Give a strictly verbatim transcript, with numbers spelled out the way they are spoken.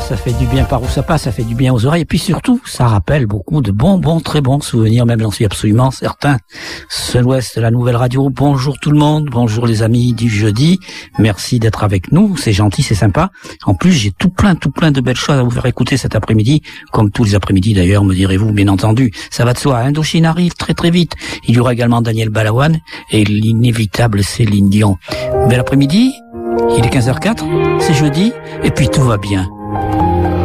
ça fait du bien par où ça passe, ça fait du bien aux oreilles, et puis surtout, ça rappelle beaucoup de bons, bons, très bons souvenirs, même j'en suis absolument certain. Seul-Ouest, la nouvelle radio, bonjour tout le monde, bonjour les amis du jeudi, merci d'être avec nous, c'est gentil, c'est sympa. En plus, j'ai tout plein, tout plein de belles choses à vous faire écouter cet après-midi, comme tous les après-midi d'ailleurs, me direz-vous, bien entendu. Ça va de soi, Indochine arrive très très vite, il y aura également Daniel Balavoine et l'inévitable Céline Dion. Bel après-midi, il est quinze heures zéro quatre, c'est jeudi, et puis tout va bien.